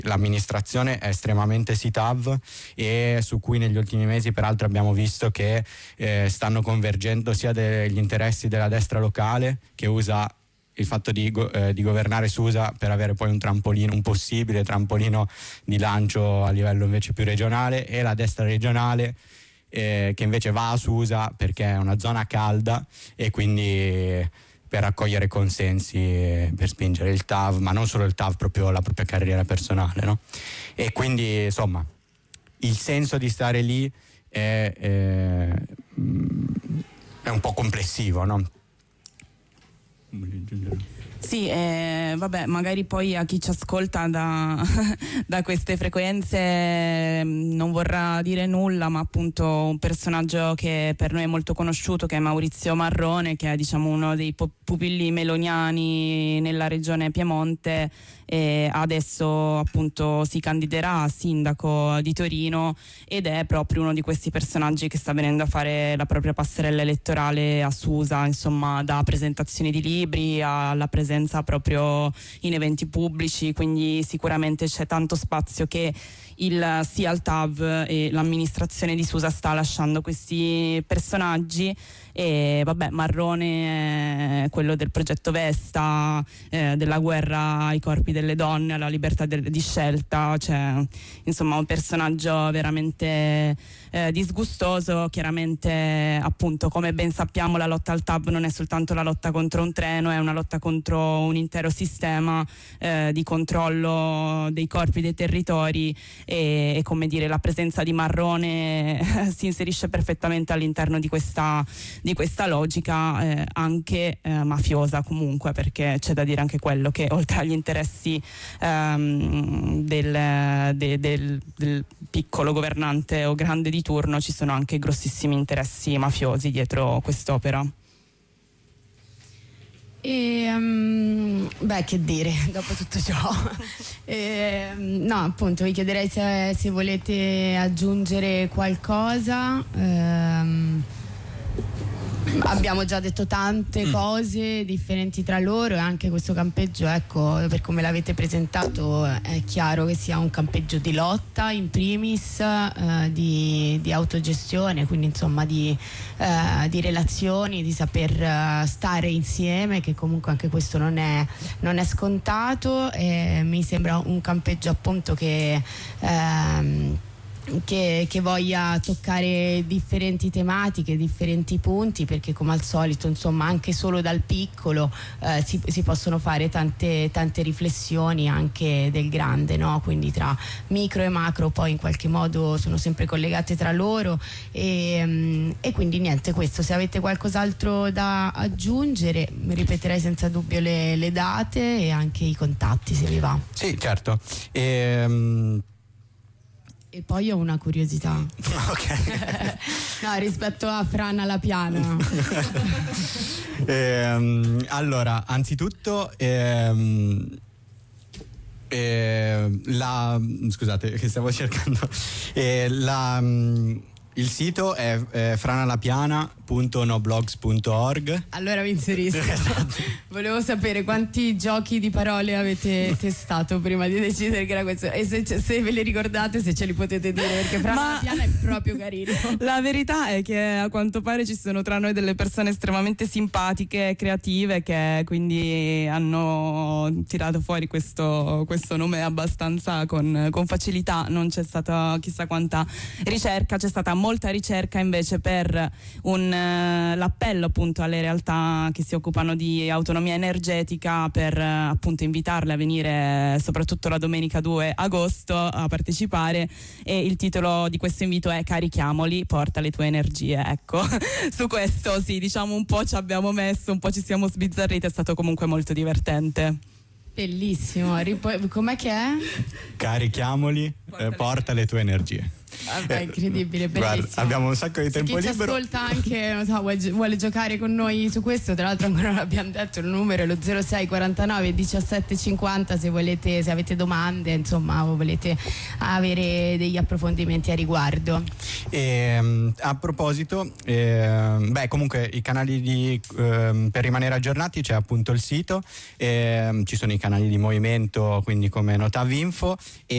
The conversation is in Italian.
l'amministrazione è estremamente sì-TAV e su cui negli ultimi mesi peraltro abbiamo visto che stanno convergendo sia degli interessi della destra locale, che usa il fatto di governare Susa per avere poi un possibile trampolino di lancio a livello invece più regionale, e la destra regionale che invece va a Susa perché è una zona calda e quindi per raccogliere consensi, per spingere il TAV, ma non solo il TAV, proprio la propria carriera personale, no? E quindi insomma il senso di stare lì è un po' complessivo, no? Sì, vabbè, magari poi a chi ci ascolta da queste frequenze non vorrà dire nulla, ma appunto un personaggio che per noi è molto conosciuto, che è Maurizio Marrone, che è diciamo uno dei pupilli meloniani nella regione Piemonte, e adesso appunto si candiderà a sindaco di Torino ed è proprio uno di questi personaggi che sta venendo a fare la propria passerella elettorale a Susa, insomma, da presentazioni di libri alla presenza proprio in eventi pubblici, quindi sicuramente c'è tanto spazio che sia il TAV e l'amministrazione di Susa sta lasciando questi personaggi. E vabbè, Marrone è quello del progetto Vesta, della guerra ai corpi delle donne, alla libertà di scelta, cioè insomma un personaggio veramente disgustoso. Chiaramente appunto, come ben sappiamo, la lotta al TAV non è soltanto la lotta contro un treno, è una lotta contro un intero sistema di controllo dei corpi, dei territori, e come dire, la presenza di Marrone si inserisce perfettamente all'interno di questa logica anche mafiosa comunque, perché c'è da dire anche quello che oltre agli interessi del piccolo governante o grande di turno ci sono anche grossissimi interessi mafiosi dietro quest'opera. Beh, che dire dopo tutto ciò. No, appunto vi chiederei se volete aggiungere qualcosa. Abbiamo già detto tante cose differenti tra loro, e anche questo campeggio, ecco, per come l'avete presentato è chiaro che sia un campeggio di lotta in primis, di autogestione, quindi insomma di relazioni, di saper stare insieme, che comunque anche questo non è scontato. E mi sembra un campeggio appunto che voglia toccare differenti tematiche, differenti punti, perché come al solito insomma anche solo dal piccolo si possono fare tante riflessioni anche del grande, no? Quindi tra micro e macro poi in qualche modo sono sempre collegate tra loro, e quindi niente, questo. Se avete qualcos'altro da aggiungere, ripeterei senza dubbio le date e anche i contatti, se vi va. Sì, certo. E poi ho una curiosità. Ok. No, rispetto a Frana la Piana. Allora, anzitutto scusate che stavo cercando il sito è franalapiana.noblogs.org. Allora vi inserisco. Volevo sapere quanti giochi di parole avete testato prima di decidere che era questo, e se ve li ricordate, se ce li potete dire, perché Frana la Piana è proprio carino. La verità è che a quanto pare ci sono tra noi delle persone estremamente simpatiche e creative, che quindi hanno tirato fuori questo nome abbastanza con facilità. Non c'è stata chissà quanta ricerca, c'è stata molta ricerca invece per l'appello appunto alle realtà che si occupano di autonomia energetica, per appunto invitarle a venire soprattutto la domenica 2 agosto a partecipare, e il titolo di questo invito è "Carichiamoli, porta le tue energie". Ecco, su questo sì, diciamo un po' ci abbiamo messo, un po' ci siamo sbizzarriti, è stato comunque molto divertente. Bellissimo. Com'è che è? Carichiamoli, porta le tue energie. Vabbè, incredibile, bellissimo. Guarda, abbiamo un sacco di tempo libero. Chi ci ascolta anche, non so, vuole giocare con noi su questo, tra l'altro ancora non abbiamo detto il numero, è lo 06 49 17 50, se avete domande, insomma, o volete avere degli approfondimenti a riguardo. A proposito, comunque i canali per rimanere aggiornati c'è appunto il sito, ci sono i canali di movimento, quindi come Notav Info, e